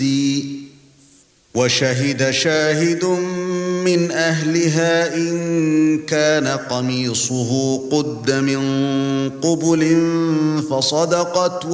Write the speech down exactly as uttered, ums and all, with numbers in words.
وشهد شاهد من أهلها إن كان قميصه قد من قبل فصدقت